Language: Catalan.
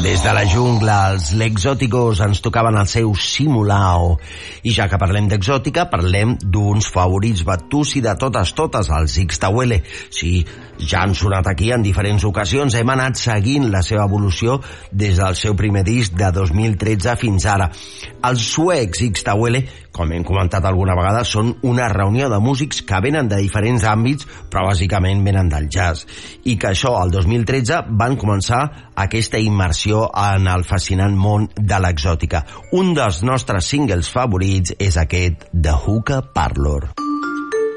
Des de la jungla, els L'exóticos ens tocaven el seu Simulao. I ja que parlem d'exòtica, parlem d'uns favorits batussi de totes, els Ixtahuele. Sí, ja han sonat aquí en diferents ocasions. Hem anat seguint la seva evolució des del seu primer disc de 2013 fins ara. Els suecs Ixtahuele, com hem comentat alguna vegada, són una reunió de músics que venen de diferents àmbits, però bàsicament venen del jazz. I que això, el 2013, van començar aquesta immersió en el fascinant món de l'exòtica. Un dels nostres singles favorits és aquest The Hookah Parlor.